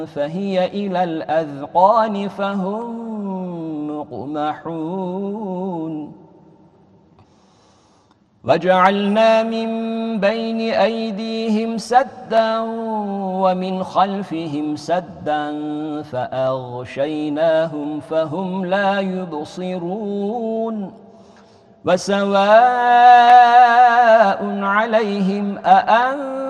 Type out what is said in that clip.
فهي إلى الأذقان فهم مقمحون وجعلنا من بين أيديهم سدا ومن خلفهم سدا فأغشيناهم فهم لا يبصرون وسواء عليهم